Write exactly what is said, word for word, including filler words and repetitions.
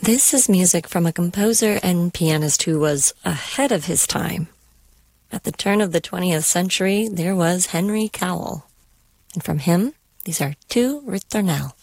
This is music from a composer and pianist who was ahead of his time. At the turn of the twentieth century, there was Henry Cowell. And from him, these are two Ritornell.